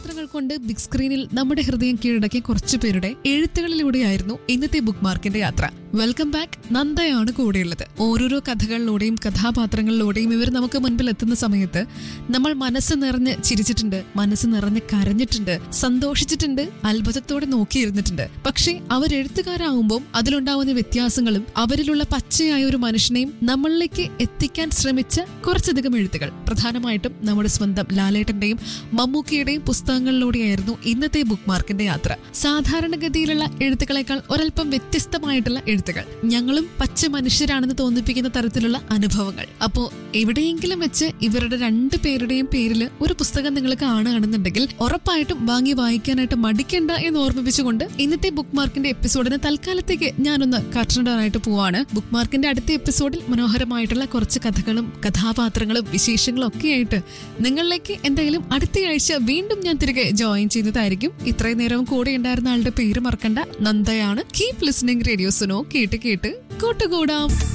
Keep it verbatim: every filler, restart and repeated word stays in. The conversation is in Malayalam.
കഥാപാത്രങ്ങൾ കൊണ്ട് ബിഗ് സ്ക്രീനിൽ നമ്മുടെ ഹൃദയം കീഴടക്കിയ കുറച്ചു പേരുടെ എഴുത്തുകളിലൂടെയായിരുന്നു ഇന്നത്തെ ബുക്ക് മാർക്കിന്റെ യാത്ര. Welcome back. നന്ദയാണ് കൂടെയുള്ളത്. ഓരോരോ കഥകളിലൂടെയും കഥാപാത്രങ്ങളിലൂടെയും ഇവർ നമുക്ക് മുൻപിൽ എത്തുന്ന സമയത്ത് നമ്മൾ മനസ്സ് നിറഞ്ഞ് ചിരിച്ചിട്ടുണ്ട്, മനസ്സ് നിറഞ്ഞ് കരഞ്ഞിട്ടുണ്ട്, സന്തോഷിച്ചിട്ടുണ്ട്, അത്ഭുതത്തോടെ നോക്കിയിരുന്നിട്ടുണ്ട്. പക്ഷേ അവരെഴുത്തുകാരാകുമ്പോൾ അതിലുണ്ടാവുന്ന വ്യത്യാസങ്ങളും അവരിലുള്ള പച്ചയായ ഒരു മനുഷ്യനെയും നമ്മളിലേക്ക് എത്തിക്കാൻ ശ്രമിച്ച കുറച്ചധികം എഴുത്തുകൾ, പ്രധാനമായിട്ടും നമ്മുടെ സ്വന്തം ലാലേട്ടന്റെയും മമ്മൂക്കയുടെയും പുസ്തകങ്ങളിലൂടെയായിരുന്നു ഇന്നത്തെ ബുക്ക് മാർക്കിന്റെ യാത്ര. സാധാരണഗതിയിലുള്ള എഴുത്തുകളെക്കാൾ ഒരൽപ്പം വ്യത്യസ്തമായിട്ടുള്ള എഴുത്തുകൾ, ഞങ്ങളും പച്ച മനുഷ്യരാണെന്ന് തോന്നിപ്പിക്കുന്ന തരത്തിലുള്ള അനുഭവങ്ങൾ. അപ്പോ എവിടെയെങ്കിലും വെച്ച് ഇവരുടെ രണ്ടു പേരുടെയും പേരിൽ ഒരു പുസ്തകം നിങ്ങൾ കാണുകയാണെന്നുണ്ടെങ്കിൽ ഉറപ്പായിട്ടും വാങ്ങി വായിക്കാനായിട്ട് മടിക്കേണ്ട എന്ന് ഓർമ്മിപ്പിച്ചുകൊണ്ട് ഇന്നത്തെ ബുക്ക് മാർക്കിന്റെ എപ്പിസോഡിന് തൽക്കാലത്തേക്ക് ഞാനൊന്ന് കർട്ടനിടാനായിട്ട് പോവാണ്. ബുക്ക് മാർക്കിന്റെ അടുത്ത എപ്പിസോഡിൽ മനോഹരമായിട്ടുള്ള കുറച്ച് കഥകളും കഥാപാത്രങ്ങളും വിശേഷങ്ങളും ഒക്കെ ആയിട്ട് നിങ്ങളിലേക്ക് എന്തായാലും അടുത്തയാഴ്ച വീണ്ടും ഞാൻ തിരികെ ജോയിൻ ചെയ്യുന്നതായിരിക്കും. ഇത്രയും നേരവും കൂടെ ഉണ്ടായിരുന്ന ആളുടെ പേര് മറക്കണ്ട, നന്ദയാണ്. Keep listening radio Suno. കേട്ട് കേട്ട് കൂട്ടുകൂടാം.